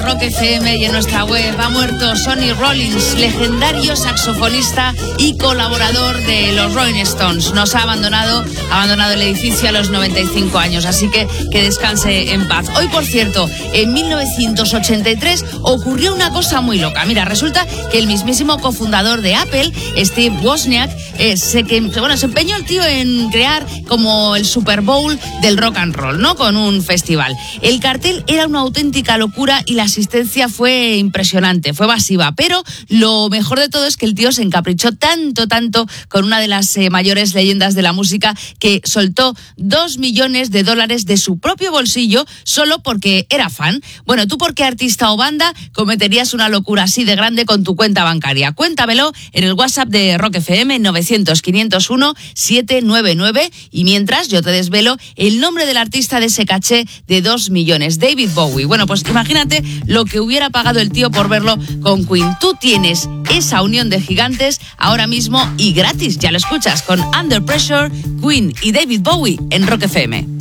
Rock FM y en nuestra web. Ha muerto Sonny Rollins, legendario saxofonista y colaborador de los Rolling Stones. Nos ha abandonado el edificio a los 95 años, así que descanse en paz. Hoy, por cierto, en 1983 ocurrió una cosa muy loca. Mira, resulta que el mismísimo cofundador de Apple, Steve Wozniak, se empeñó el tío en crear como el Super Bowl del rock and roll, ¿no? Con un festival. El cartel era una auténtica locura y la asistencia fue impresionante, fue masiva, pero lo mejor de todo es que el tío se encaprichó tanto con una de las mayores leyendas de la música que soltó $2 millones de su propio bolsillo solo porque era fan. Bueno, ¿tú por qué artista o banda cometerías una locura así de grande con tu cuenta bancaria? Cuéntamelo en el WhatsApp de Rock FM 900-501-799 y mientras yo te desvelo el nombre del artista de ese caché de $2 millones, David Bowie. Bueno, pues imagínate lo que hubiera pagado el tío por verlo con Queen. Tú tienes esa unión de gigantes ahora mismo y gratis, ya lo escuchas, con Under Pressure, Queen y David Bowie en Rock FM.